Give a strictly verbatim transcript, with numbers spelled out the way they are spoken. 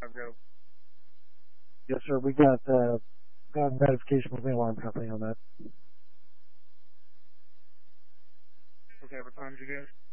I've got Yes, sir. We got uh, got notification from the alarm company on that. okay, what time did you get?